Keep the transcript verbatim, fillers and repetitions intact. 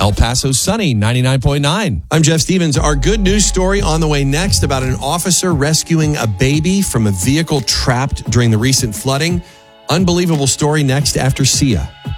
El Paso sunny, ninety-nine point nine. I'm Jeff Stevens. Our good news story on the way next about an officer rescuing a baby from a vehicle trapped during the recent flooding. Unbelievable story next after Sia.